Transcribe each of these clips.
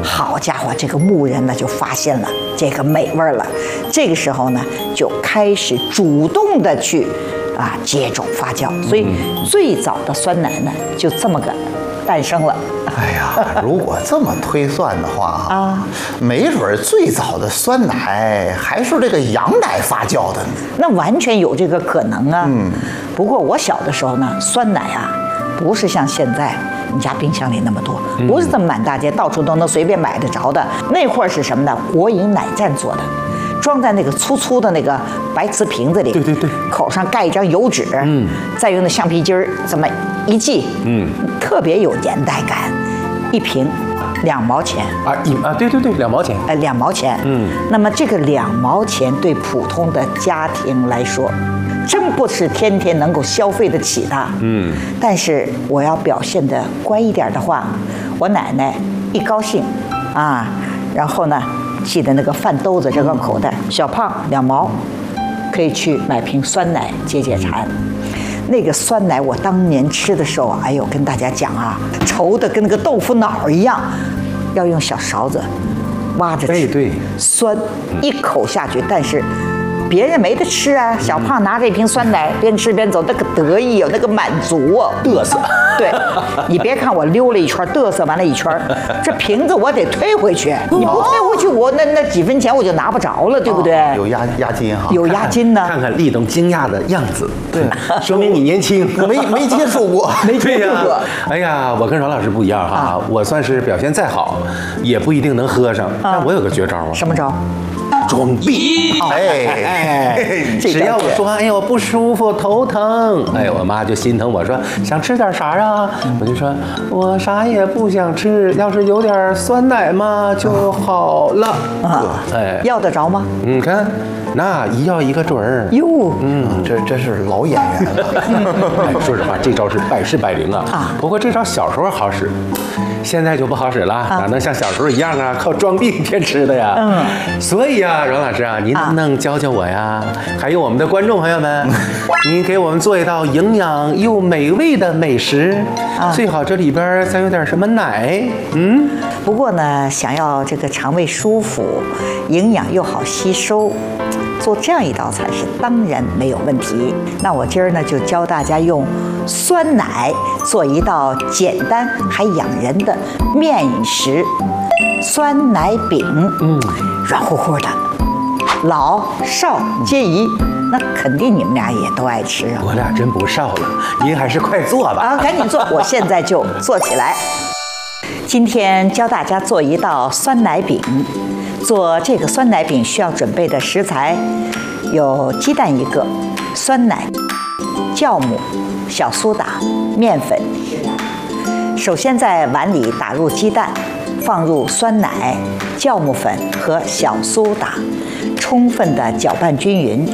好家伙，这个牧人呢就发现了这个美味了，这个时候呢就开始主动的去接种发酵，所以最早的酸奶呢就这么个诞生了。 哎呀，如果这么推算的话没准最早的酸奶还是这个羊奶发酵的呢。 那完全有这个可能啊。不过我小的时候呢，酸奶不是像现在你家冰箱里那么多，不是这么满大街到处都能随便买得着的。那会儿是什么呢？国营奶站做的，装在那个粗粗的那个白瓷瓶子里， 对， 口上盖一张油纸，再用那橡皮筋儿这么一系，特别有年代感。一瓶2毛钱对，2毛钱 ，2毛钱。那么这个2毛钱对普通的家庭来说，真不是天天能够消费得起的。但是我要表现得乖一点的话，我奶奶一高兴然后呢，记得那个饭兜子这个口袋，小胖2毛，可以去买瓶酸奶解解馋。那个酸奶我当年吃的时候，哎呦，跟大家讲稠的跟那个豆腐脑一样，要用小勺子挖着吃， 对， 酸，一口下去，但是别人没得吃啊。小胖拿着一瓶酸奶，边吃边走，那个得意那个满足嘚瑟。 对，你别看我溜了一圈，嘚瑟完了一圈，这瓶子我得推回去。你不推回去，我那几分钱我就拿不着了，对不对？ 有押金有押金呢。 看看立东惊讶的样子，对，说明你年轻， 没接触过， 没接触过。 哎呀，我跟阮老师不一样我算是表现再好，也不一定能喝上。但我有个绝招什么招？ 装逼。只要我说哎呦不舒服头疼，我妈就心疼我说想吃点啥我就说我啥也不想吃，要是有点酸奶嘛就好了。 要得着吗？ 你看那一要一个准儿哟。 这是老演员了。 说实话，这招是百试百灵不过这招小时候好使，现在就不好使了，哪能像小时候一样靠装逼骗吃的呀？所以阮老师您能不能教教我呀？还有我们的观众朋友们，您给我们做一道营养又美味的美食，最好这里边再有点什么奶。 不过呢，想要这个肠胃舒服，营养又好吸收，做这样一道菜是当然没有问题。那我今儿呢就教大家用酸奶做一道简单还养人的面食——酸奶饼。软乎乎的，老少皆宜。那肯定你们俩也都爱吃我俩真不少了，您还是快做吧。 赶紧做，我现在就做起来。今天教大家做一道酸奶饼。做这个酸奶饼需要准备的食材有鸡蛋1个、酸奶、酵母、小苏打、面粉。首先在碗里打入鸡蛋，放入酸奶、酵母粉和小苏打，充分的搅拌均匀。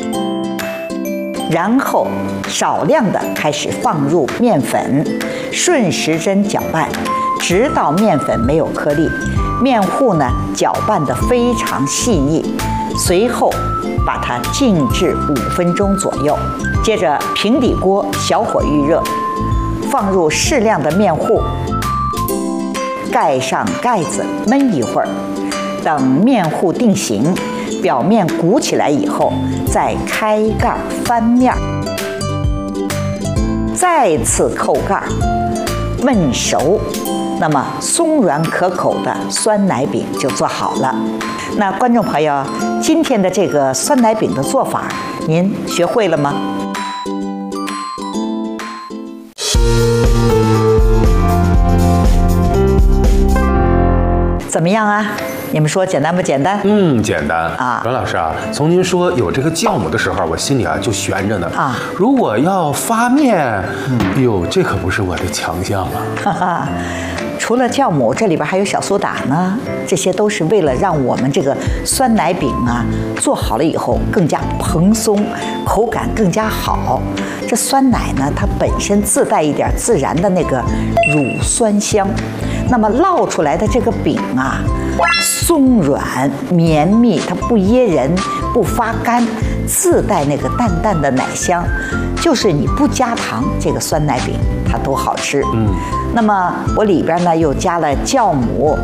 然后少量的开始放入面粉，顺时针搅拌，直到面粉没有颗粒，面糊呢搅拌得非常细腻。随后把它静置5分钟左右。接着平底锅小火预热，放入适量的面糊，盖上盖子焖一会儿，等面糊定型，表面鼓起来以后，再开盖翻面，再次扣盖，焖熟。那么松软可口的酸奶饼就做好了。那观众朋友，今天的这个酸奶饼的做法，您学会了吗？怎么样啊？你们说简单不简单？ 简单啊。阮老师啊，从您说有这个酵母的时候，我心里就悬着呢啊。如果要发面，哎呦，这可不是我的强项啊。 哈哈，除了酵母，这里边还有小苏打呢。这些都是为了让我们这个酸奶饼啊做好了以后更加蓬松，口感更加好。这酸奶呢，它本身自带一点自然的那个乳酸香，那么烙出来的这个饼啊，松软绵密，它不噎人，不发干，自带那个淡淡的奶香，就是你不加糖，这个酸奶饼它都好吃。那么我里边呢又加了酵母、